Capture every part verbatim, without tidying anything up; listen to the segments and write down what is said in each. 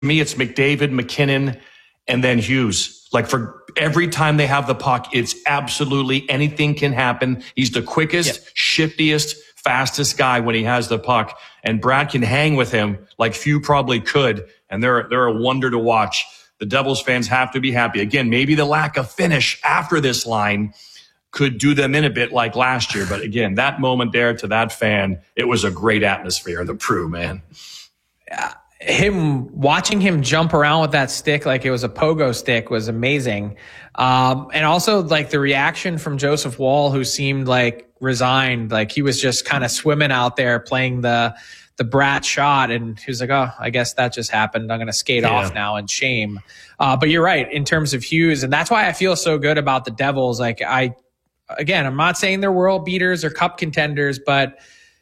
me, it's McDavid, McKinnon, and then Hughes. Like for every time they have the puck, it's absolutely anything can happen. He's the quickest, yep. shiftiest, fastest guy when he has the puck. And Brad can hang with him like few probably could. And they're, they're a wonder to watch. The Devils fans have to be happy. Again, maybe the lack of finish after this line could do them in a bit like last year. But again, that moment there to that fan, it was a great atmosphere. The Prue, man. Yeah. Him watching him jump around with that stick like it was a pogo stick was amazing. Um, and also like the reaction from Joseph Woll, who seemed like resigned, like he was just kind of swimming out there playing the the brat shot, and he was like, oh, I guess that just happened. I'm going to skate yeah. off now in shame. Uh, but you're right in terms of Hughes, and that's why I feel so good about the Devils. Like I, again, I'm not saying they're world beaters or cup contenders, but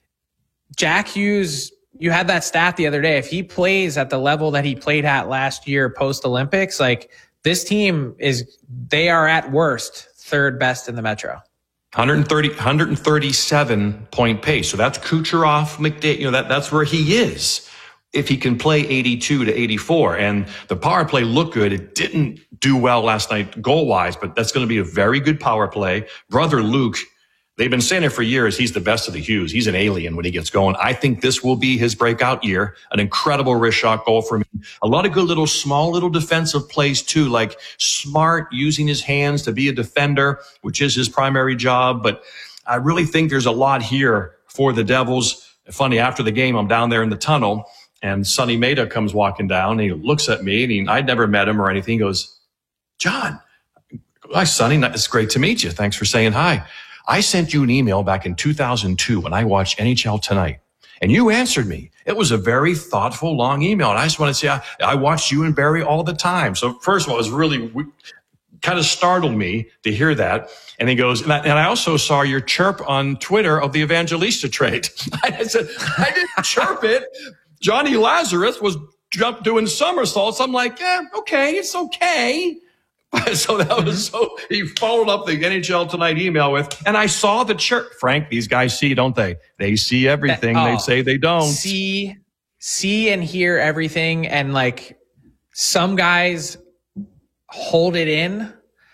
Jack Hughes, you had that stat the other day. If he plays at the level that he played at last year post Olympics, like this team is, they are at worst third best in the Metro. one thirty, one thirty-seven point pace. So that's Kucherov, McDavid, you know, that, that's where he is. If he can play eighty-two to eighty-four, and the power play looked good. It didn't do well last night goal wise, but that's going to be a very good power play. Brother Luke, they've been saying it for years. He's the best of the Hughes. He's an alien when he gets going. I think this will be his breakout year. An incredible wrist shot goal for him. A lot of good little, small little defensive plays too, like smart using his hands to be a defender, which is his primary job. But I really think there's a lot here for the Devils. Funny, after the game, I'm down there in the tunnel and Sonny Maida comes walking down and he looks at me and he, I'd never met him or anything. He goes, John, hi, Sonny. It's great to meet you. Thanks for saying hi. I sent you an email back in two thousand two when I watched N H L Tonight, and you answered me. It was a very thoughtful, long email. And I just want to say, I, I watched you and Barry all the time. So first of all, it was really kind of startled me to hear that. And he goes, and I, and I also saw your chirp on Twitter of the Evangelista trade. I said, I didn't chirp it. Johnny Lazarus was jump doing somersaults. I'm like, yeah, okay, it's okay. So that was so, he followed up the N H L Tonight email with, and I saw the chirp. Frank, these guys see, don't they? They see everything. That, oh, they say they don't. See, see and hear everything. And like some guys hold it in.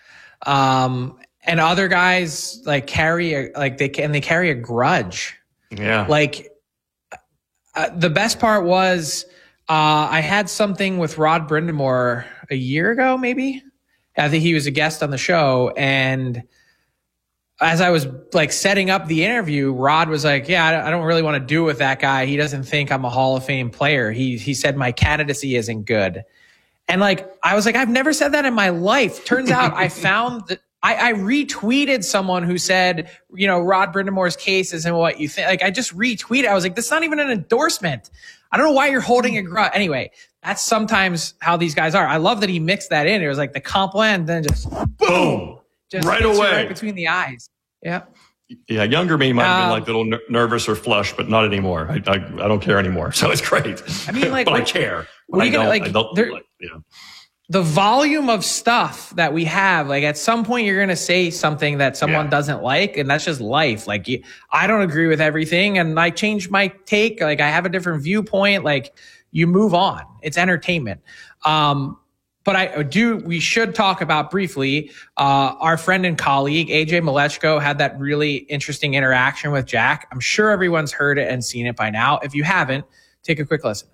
Um, and other guys like carry a, like they can, they carry a grudge. Yeah. Like uh, the best part was, uh, I had something with Rod Brindamore a year ago, maybe. I think he was a guest on the show. And as I was like setting up the interview, Rod was like, yeah, I don't really want to do with that guy. He doesn't think I'm a Hall of Fame player. He, he said my candidacy isn't good. And like, I was like, I've never said that in my life. Turns out I found that I, I retweeted someone who said, you know, Rod Brindamore's case isn't what you think. Like I just retweeted. I was like, that's not even an endorsement. I don't know why you're holding a grudge. Anyway, that's sometimes how these guys are. I love that he mixed that in. It was like the compliment, then just boom, just right away, right between the eyes. Yeah. Yeah. Younger me might have been um, like a little ner- nervous or flushed, but not anymore. I, I I don't care anymore. So it's great. I mean, like, but what, I care. What are you gonna like? I don't, there, like yeah. The volume of stuff that we have, like at some point you're going to say something that someone yeah. doesn't like, and that's just life. Like you, I don't agree with everything, and I change my take. Like I have a different viewpoint. Like you move on. It's entertainment. Um, but I do, we should talk about briefly, uh, our friend and colleague, A J Malechko, had that really interesting interaction with Jack. I'm sure everyone's heard it and seen it by now. If you haven't, take a quick listen.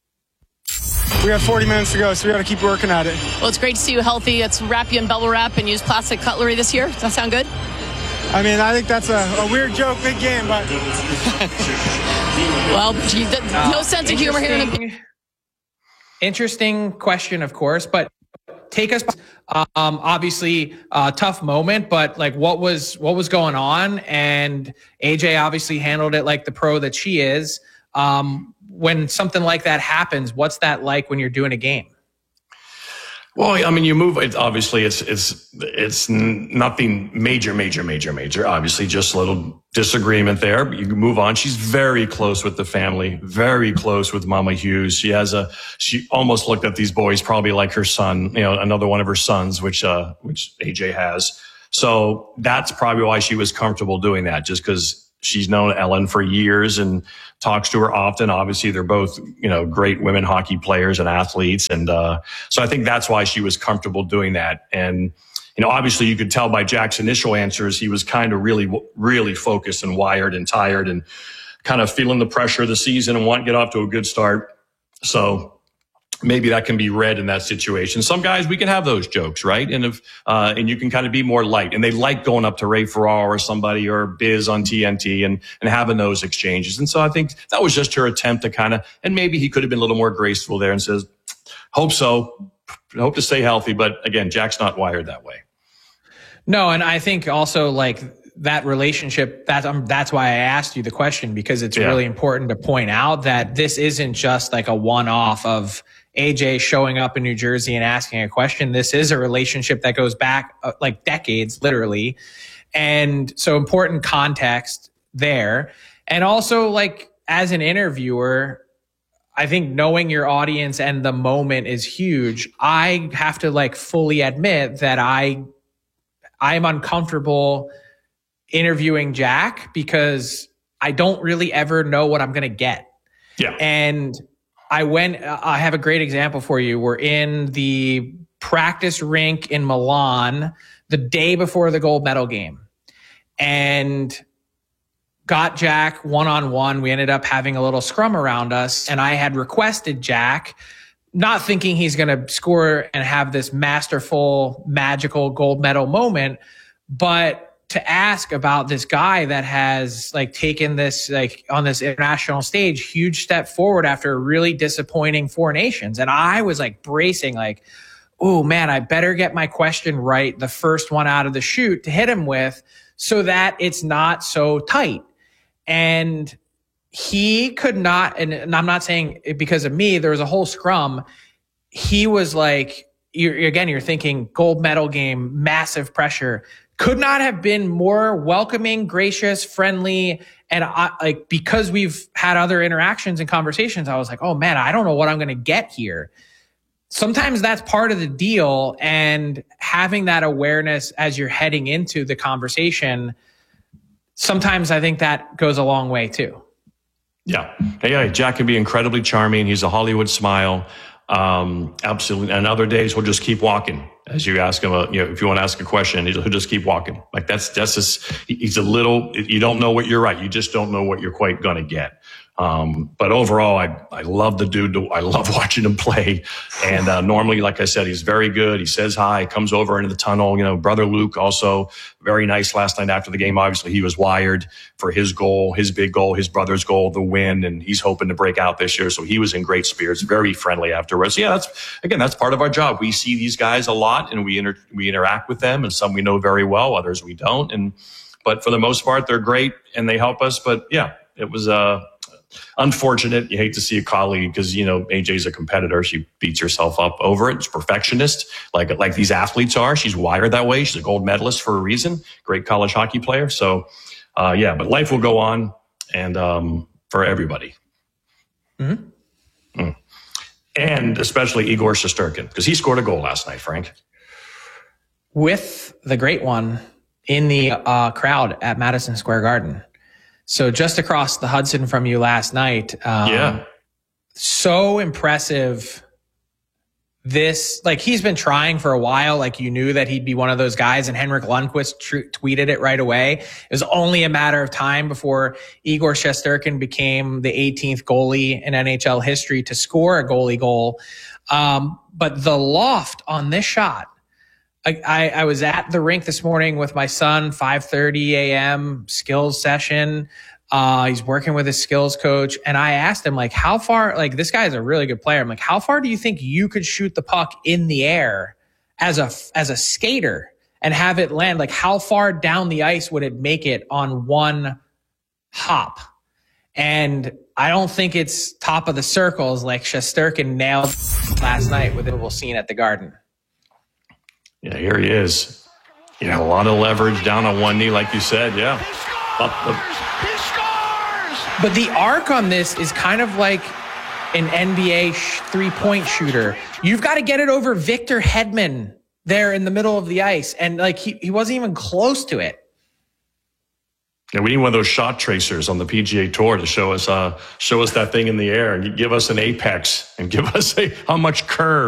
We have forty minutes to go, so we got to keep working at it. Well, it's great to see you healthy. Let's wrap you in bubble wrap and use plastic cutlery this year. Does that sound good? I mean, I think that's a, a weird joke, big game, but... well, gee, th- uh, no sense of humor here. In a... Interesting question, of course, but take us, um, obviously a tough moment, but like what was, what was going on? And A J obviously handled it like the pro that she is. Um, when something like that happens, what's that like when you're doing a game? Well, I mean, you move, it's obviously it's, it's, it's nothing major, major, major, major. Obviously just a little disagreement there, but you can move on. She's very close with the family, very close with Mama Hughes. She has a, she almost looked at these boys probably like her son, you know, another one of her sons, which, uh, which A J has. So that's probably why she was comfortable doing that, just because she's known Ellen for years and talks to her often. Obviously, they're both, you know, great women hockey players and athletes. And uh, so I think that's why she was comfortable doing that. And, you know, obviously you could tell by Jack's initial answers, he was kind of really, really focused and wired and tired and kind of feeling the pressure of the season and want to get off to a good start. So maybe that can be read in that situation. Some guys, we can have those jokes, right? And if, uh, and you can kind of be more light, and they like going up to Ray Ferraro or somebody or Biz on T N T and, and having those exchanges. And so I think that was just her attempt to kind of, and maybe he could have been a little more graceful there and says, hope so. Hope to stay healthy. But again, Jack's not wired that way. No. And I think also like that relationship, that, um, that's why I asked you the question, because it's yeah. really important to point out that this isn't just like a one-off of A J showing up in New Jersey and asking a question. This is a relationship that goes back uh, like decades, literally. And so important context there. And also, like, as an interviewer, I think knowing your audience and the moment is huge. I have to like fully admit that I, I'm uncomfortable interviewing Jack because I don't really ever know what I'm going to get. Yeah. And I went, I have a great example for you. We're in the practice rink in Milan the day before the gold medal game and got Jack one-on-one. We ended up having a little scrum around us, and I had requested Jack, not thinking he's going to score and have this masterful, magical gold medal moment, but to ask about this guy that has like taken this, like on this international stage, huge step forward after a really disappointing Four Nations. And I was like bracing like, oh man, I better get my question right, the first one out of the chute to hit him with, so that it's not so tight. And he could not, and, and I'm not saying it because of me, there was a whole scrum. He was like, you're, again, you're thinking gold medal game, massive pressure. Could not have been more welcoming, gracious, friendly. And I, like, because we've had other interactions and conversations, I was like, oh man, I don't know what I'm going to get here. Sometimes that's part of the deal. And having that awareness as you're heading into the conversation, sometimes I think that goes a long way too. Yeah. Hey, yeah, Jack can be incredibly charming. He's a Hollywood smile. Um, absolutely. And other days we'll just keep walking. As you ask him, uh, you know, if you want to ask a question, he'll just keep walking. Like that's, that's just, he's a little, you don't know what you're right. You just don't know what you're quite going to get. Um, but overall, I, I love the dude. I love watching him play. And, uh, normally, like I said, he's very good. He says hi, comes over into the tunnel. You know, brother Luke also very nice last night after the game. Obviously, he was wired for his goal, his big goal, his brother's goal, the win. And he's hoping to break out this year. So he was in great spirits, very friendly afterwards. Yeah, that's, again, that's part of our job. We see these guys a lot and we inter- we interact with them, and some we know very well, others we don't. And, but for the most part, they're great and they help us. But yeah, it was, uh, unfortunate. You hate to see a colleague because, you know, A J's a competitor. She beats herself up over it. She's a perfectionist, like, like these athletes are. She's wired that way. She's a gold medalist for a reason. Great college hockey player. So, uh, yeah, but life will go on, and um, for everybody. Mm-hmm. Mm. And especially Igor Shesterkin, because he scored a goal last night, Frank. With the great one in the uh, crowd at Madison Square Garden. So just across the Hudson from you last night. Um, yeah. So impressive. This, like, he's been trying for a while. Like, you knew that he'd be one of those guys, and Henrik Lundqvist tr- tweeted it right away. It was only a matter of time before Igor Shesterkin became the eighteenth goalie in N H L history to score a goalie goal. Um, but the loft on this shot, I, I, I was at the rink this morning with my son, five thirty a.m. skills session. Uh, he's working with his skills coach. And I asked him, like, how far, like, this guy is a really good player. I'm like, how far do you think you could shoot the puck in the air as a, as a skater and have it land? Like, how far down the ice would it make it on one hop? And I don't think it's top of the circles like Shesterkin nailed last night with the little scene at the Garden. Yeah, here he is. You know, a lot of leverage down on one knee, like you said. Yeah. Up, up. But the arc on this is kind of like an N B A sh- three-point shooter. You've got to get it over Victor Hedman there in the middle of the ice. And like, he, he wasn't even close to it. Yeah, we need one of those shot tracers on the P G A Tour to show us, uh, show us that thing in the air and give us an apex and give us a how much curve.